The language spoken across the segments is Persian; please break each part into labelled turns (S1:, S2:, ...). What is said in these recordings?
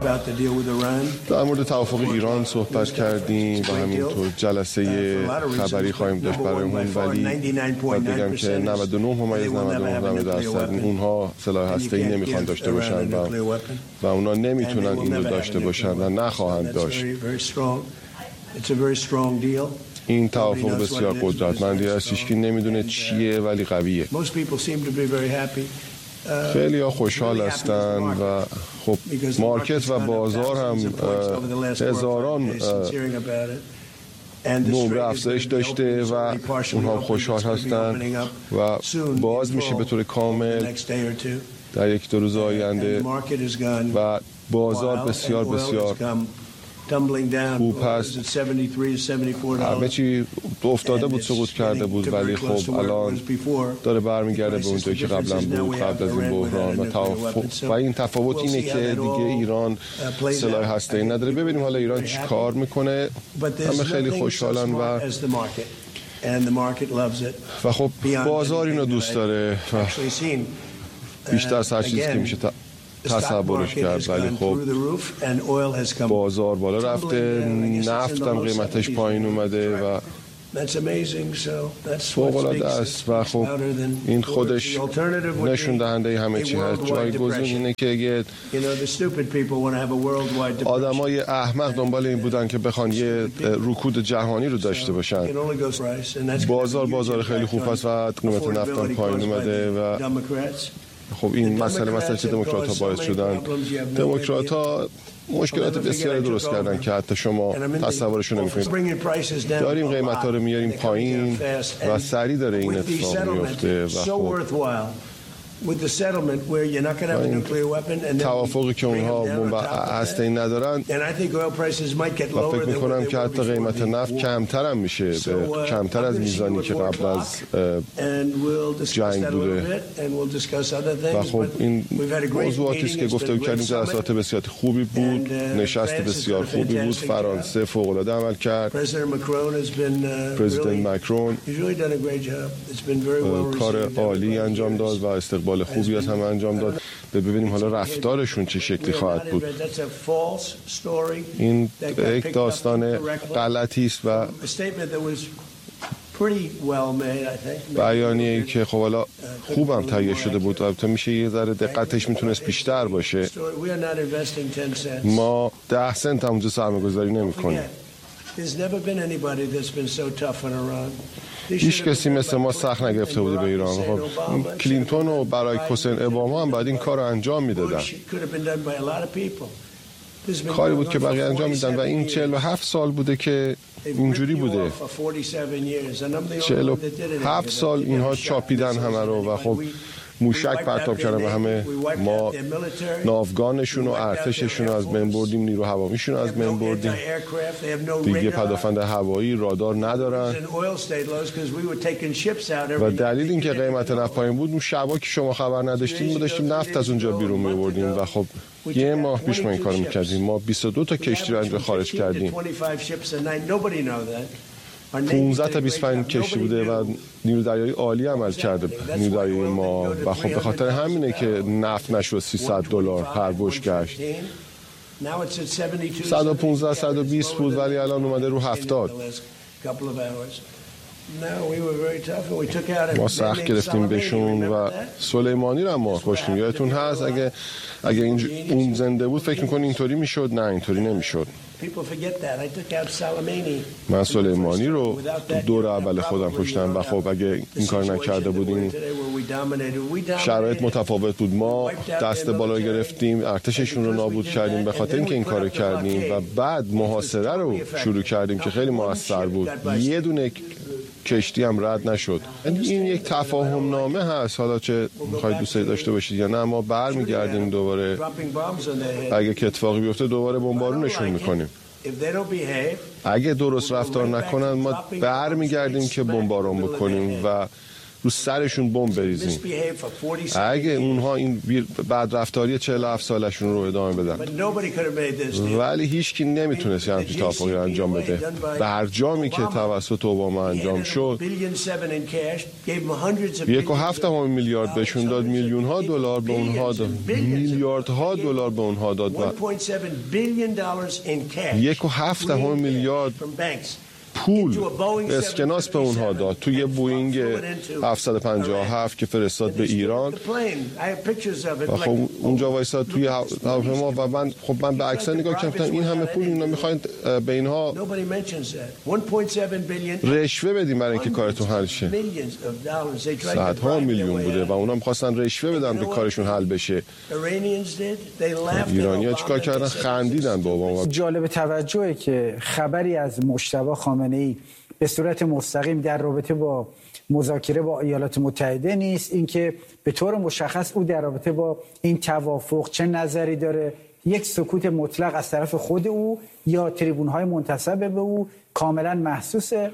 S1: در مورد توافق ایران صحبت کردیم و همینطور جلسه خبری خواهیم داشت برای اون، ولی باید بگم که 99.99% اونها سلاح هسته‌ای نمیخوان داشته باشن و اونا نمیتونن این رو داشته باشن و نخواهند داشت. این توافق بسیار قدرتمندی است، هیچکی نمیدونه چیه ولی قویه. خیلی ها خوشحال هستن و خب مارکت و بازار هم هزاران نمره افزایش داشته و اونها خوشحال هستن و باز میشه به طور کامل در یک دو روز آینده و بازار بسیار بسیار خوب هست. همه چی افتاده بود، سقوط کرده بود، ولی خب الان داره برمیگرده به اونجایی که قبلا بود، قبل از این بحران و این تفاوت اینه که دیگه ایران سلاح هسته‌ای نداره. ببینیم حالا ایران چی کار میکنه. همه خیلی خوشحالن و خب بازار اینو دوست داره و بیشتر از هر چیزی که میشه تصورش کرد، ولی خب بازار بالا رفته، نفت هم قیمتش پایین اومده و فوق‌العاده است و خب این خودش نشون دهنده همه چی هست. جایگزین اینه که آدمای احمق دنبال این بودن که بخوان یه رکود جهانی رو داشته باشن. بازار خیلی خوب است و قیمت نفت هم پایین اومده و خب این مسئله چه دموکرات ها باعث شدن. دموکرات ها مشکلات بسیاری درست کردن که حتی شما تصورشون نمی‌کنید. داریم قیمت ها رو میاریم پایین و سریع داره این اتفاق میفته و خب توافقی که اونها هسته‌ای ندارن و فکر میکنم که حتی قیمت نفت کمتر هم میشه، کمتر از میزانی که قبل از جنگ بوده و خب این موضوعاتی است که گفتگو کردیم. جلسات بسیار خوبی بود، نشست بسیار خوبی بود. فرانسه فوق‌العاده عمل کرد. پرزیدنت مکرون کار عالی انجام داد و استقبال خوبی از همه انجام داد. ببینیم حالا رفتارشون چه شکلی خواهد بود. این یک داستان غلطی است و بیانیه‌ای که خب حالا خوبم تهیه شده بود، البته میشه یه ذره دقتش میتونست بیشتر باشه. ما 10 سنت هم اونجا سرمایه‌گذاری نمی‌کنیم. هیچ کسی مثل ما سخت نگرفته بوده به ایران. خب کلینتون و برای حسین اوباما هم بعد این کار رو انجام میدادن. کاری بود که بقیه انجام میدن و این 47 سال بوده که اینجوری بوده. 47 سال اینها چاپیدن همه رو و خب موشک پرتاب کردن و همه ما ناوگانشون و ارتششون رو از بین بردیم، نیرو هوامیشون رو از بین بردیم. دیگه پدافند هوایی، رادار ندارن و دلیل این که قیمت نفت پایین بود، اون شبا که شما خبر نداشتیم ما داشتیم نفت از اونجا بیرون می‌بردیم و خب یه ماه پیش ما این کارو می‌کردیم. ما 22 تا کشتی رو اینجا خارج کردیم. 15 تا 25 کشتی بوده و نیرو دریایی عالی عمل کرده نیرو دریایی ما و خب به خاطر همینه که نفت نشد $300 هر بشکش. 115 120 بود ولی الان اومده رو 70. ما سخت گرفتیم بهشون و سلیمانی رو ما کشتیم. یادتون هست اگه اون زنده بود فکر می‌کنی اینطوری میشد؟ نه اینطوری نمیشد. من سلیمانی رو دور اول خودم کشتم و خب اگه این کار نکرده بودیم شرایط متفاوت بود. ما دست بالا گرفتیم، ارتششون رو نابود کردیم به خاطر اینکه این کارو کردیم و بعد محاصره رو شروع کردیم که خیلی موثر بود. یه دونه کشتی هم رد نشد. این یک تفاهم نامه هست، حالا چه میخواید دوست داشته باشید یا نه ما برمیگردیم دوباره، اگه که اتفاقی بیفته دوباره بمبارونشون میکنیم. اگه درست رفتار نکنن ما برمیگردیم که بمبارون بکنیم و رو سرشون بمب بریزیم. اگه اونها این بدرفتاری 47 سالشون رو ادامه بدن، ولی هیچ کی نمیتونست یه همچین توافقی رو انجام بده. برجامی که توسط اوباما انجام شد 1.7 میلیارد بهشون داد، میلیون ها دلار به اونها داد، میلیاردها دلار به اونها داد و 1.7 میلیارد پول اسکناس به اونها داد توی یه بوینگ 757 که فرستاد به ایران و خب اونجا وایساد توی هواپیما و من به عکس‌ها نگاه کردم، این همه پول اینا میخواین به اینها رشوه بدیم برای اینکه کارتون حل شه. صدها میلیون بوده و اونا میخواستن رشوه بدن که کارشون حل بشه. ایرانی‌ها چیکار کردن؟ خندیدن به اوباما.
S2: جالب توجهه که خبری از مجتبی خامنه‌ای به صورت مستقیم در رابطه با مذاکره با ایالات متحده نیست. اینکه به طور مشخص او در رابطه با این توافق چه نظری داره، یک سکوت مطلق از طرف خود او یا تریبون‌های منتسب به او کاملا محسوسه.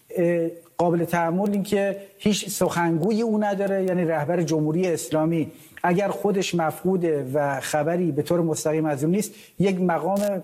S2: قابل تأمل این که هیچ سخنگوی او نداره، یعنی رهبر جمهوری اسلامی اگر خودش مفقوده و خبری به طور مستقیم از اون نیست، یک مقام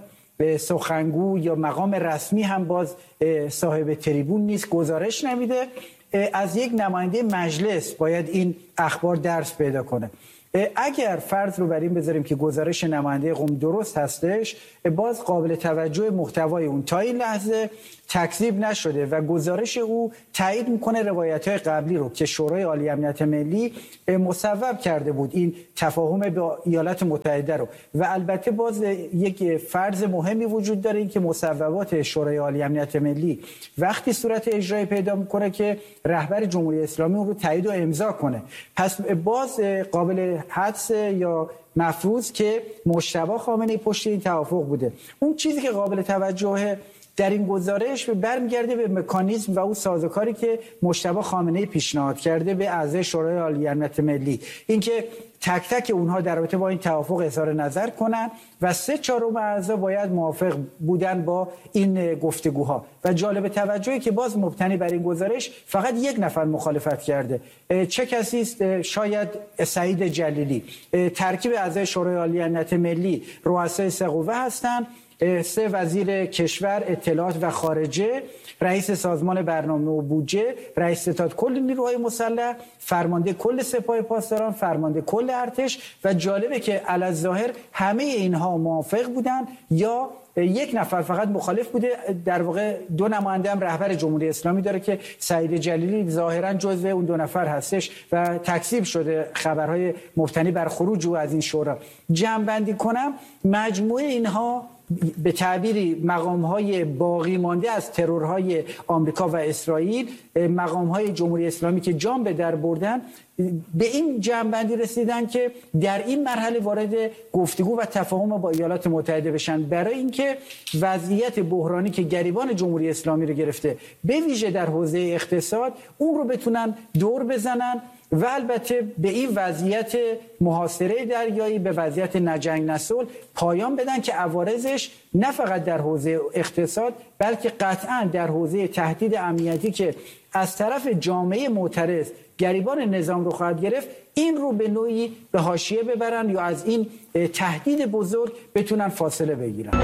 S2: سخنگو یا مقام رسمی هم باز صاحب تریبون نیست، گزارش نمیده. از یک نماینده مجلس باید این اخبار درس پیدا کنه. اگر فرض رو بر این بذاریم که گزارش نماینده قم درست هستش، باز قابل توجه محتوای اون تا این لحظه تکذیب نشده و گزارش او تایید میکنه روایت‌های قبلی رو که شورای عالی امنیت ملی مصوب کرده بود، این تفاهم با ایالات متحده رو. و البته باز یک فرض مهمی وجود داره، این که مصوبات شورای عالی امنیت ملی وقتی صورت اجرایی پیدا میکنه که رهبر جمهوری اسلامی اون رو تایید و امضا کنه. پس باز قابل حدس یا مفروض که مجتبی خامنه‌ای پشت این توافق بوده. اون چیزی که قابل توجهه در این گزارش برمیگرده به مکانیزم و اون سازوکاری که مجتبی خامنه‌ای پیشنهاد کرده به اعضای شورای عالی امنیت ملی، اینکه تک تک اونها در رابطه با این توافق اظهار نظر کنن و 3/4 اعضا باید موافق بودن با این گفتگوها. و جالب توجهی که باز مبتنی بر این گزارش فقط یک نفر مخالفت کرده. چه کسی است؟ شاید سعید جلیلی. ترکیب اعضای شورای عالی امنیت ملی رؤسای 3 قوه هستند: 3 وزیر کشور، اطلاعات و خارجه، رئیس سازمان برنامه و بودجه، رئیس ستاد کل نیروهای مسلح، فرمانده کل سپاه پاسداران، فرمانده کل ارتش. و جالبه که علی‌الظاهر همه اینها موافق بودن یا یک نفر فقط مخالف بوده. در واقع 2 نماینده هم رهبر جمهوری اسلامی داره که سعید جلیلی ظاهرا جزو اون 2 نفر هستش و تکذیب شده خبرهای مبتنی بر خروج او از این شورا. جمع‌بندی کنم، مجموعه اینها به تعبیری مقام‌های باقی مانده از ترورهای آمریکا و اسرائیل، مقام‌های جمهوری اسلامی که جان به در بردن، به این جمع‌بندی رسیدن که در این مرحله وارد گفتگو و تفاهم با ایالات متحده بشن، برای اینکه وضعیت بحرانی که گریبان جمهوری اسلامی رو گرفته به ویژه در حوزه اقتصاد، اون رو بتونن دور بزنن و البته به این وضعیت محاصره دریایی، به وضعیت نجنگ نصلح پایان بدن که عوارضش نه فقط در حوزه اقتصاد بلکه قطعا در حوزه تهدید امنیتی که از طرف جامعه معترض گریبان نظام رو خواهد گرفت، این رو به نوعی به حاشیه ببرن یا از این تهدید بزرگ بتونن فاصله بگیرن.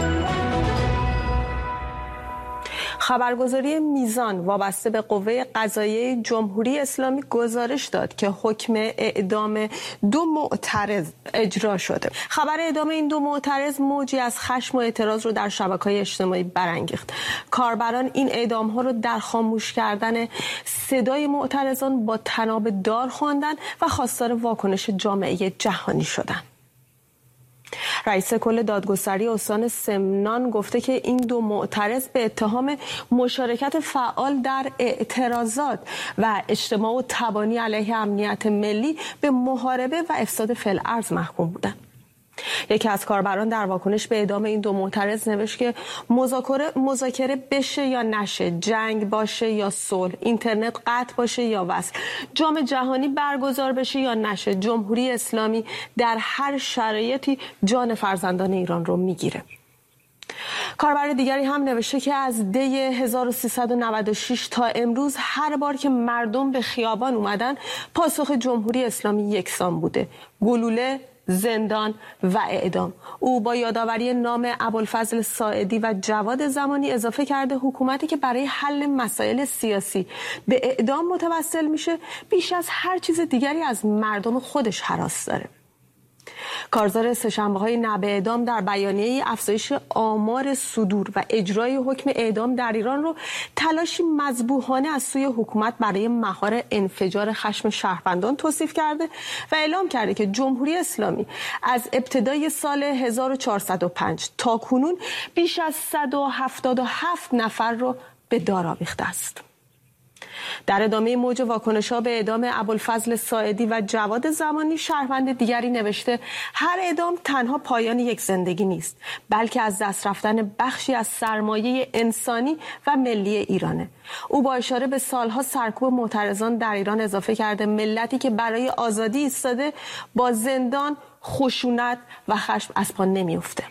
S3: خبرگزاری میزان وابسته به قوه قضاییه جمهوری اسلامی گزارش داد که حکم اعدام 2 معترض اجرا شده. خبر اعدام این 2 معترض موجی از خشم و اعتراض رو در شبکه‌های اجتماعی برانگیخت. کاربران این اعدام‌ها رو در خاموش کردن صدای معترضان با طناب دار خواندند و خواستار واکنش جامعه جهانی شدند. رئیس کل دادگستری استان سمنان گفته که این 2 معترض به اتهام مشارکت فعال در اعتراضات و اجتماع و تبانی علیه امنیت ملی به محاربه و افساد فی‌الارض محکوم بودند. یکی از کاربران در واکنش به اعدام این 2 معترض نوشت که مذاکره بشه یا نشه، جنگ باشه یا صلح، اینترنت قطع باشه یا وصل، جام جهانی برگزار بشه یا نشه، جمهوری اسلامی در هر شرایطی جان فرزندان ایران رو میگیره. کاربر دیگری هم نوشته که از دی 1396 تا امروز هر بار که مردم به خیابان اومدن پاسخ جمهوری اسلامی یکسان بوده: گلوله، زندان و اعدام. او با یادآوری نام ابوالفضل ساعدی و جواد زمانی اضافه کرده حکومتی که برای حل مسائل سیاسی به اعدام متوسل میشه بیش از هر چیز دیگری از مردم خودش هراس داره. کارزار سه‌شنبه‌های نه به اعدام در بیانیه افزایش آمار صدور و اجرای حکم اعدام در ایران رو تلاشی مذبوحانه از سوی حکومت برای مهار انفجار خشم شهروندان توصیف کرده و اعلام کرده که جمهوری اسلامی از ابتدای سال 1405 تا کنون بیش از 177 نفر رو به دار آویخته است. در ادامه موج واکنش‌ها به اعدام ابوالفضل ساعدی و جواد زمانی، شهروند دیگری نوشته هر اعدام تنها پایان یک زندگی نیست، بلکه از دست رفتن بخشی از سرمایه انسانی و ملی ایرانه. او با اشاره به سالها سرکوب معترضان در ایران اضافه کرده ملتی که برای آزادی ایستاده با زندان، خشونت و خشم از پا نمی‌افته.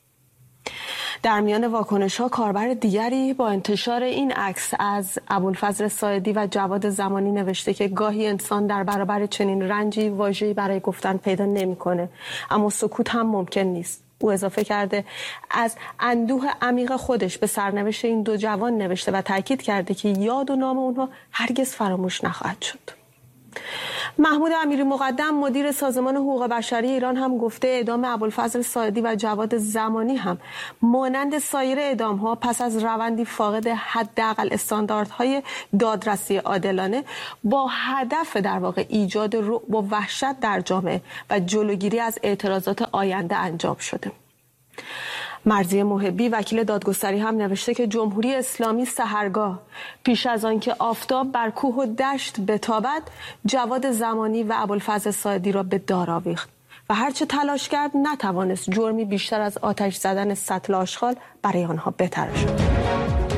S3: در میان واکنش‌ها کاربر دیگری با انتشار این عکس از ابوالفضل ساعدی و جواد زمانی نوشته که گاهی انسان در برابر چنین رنجی واژه‌ای برای گفتن پیدا نمی‌کنه، اما سکوت هم ممکن نیست. او اضافه کرده از اندوه عمیق خودش به سرنوشت این دو جوان نوشته و تاکید کرده که یاد و نام اونها هرگز فراموش نخواهد شد. محمود امیری مقدم مدیر سازمان حقوق بشری ایران هم گفته اعدام ابوالفضل ساعدی و جواد زمانی هم مانند سایر اعدام‌ها پس از روندی فاقد حداقل استانداردهای دادرسی عادلانه با هدف در واقع ایجاد رعب و وحشت در جامعه و جلوگیری از اعتراضات آینده انجام شده. مرضیه محبی وکیل دادگستری هم نوشته که جمهوری اسلامی سحرگاه پیش از آن که آفتاب بر کوه و دشت بتابد جواد زمانی و ابوالفضل ساعدی را به دار آویخت و هرچه تلاش کرد نتوانست جرمی بیشتر از آتش زدن سطل آشغال برای آنها بتراشد.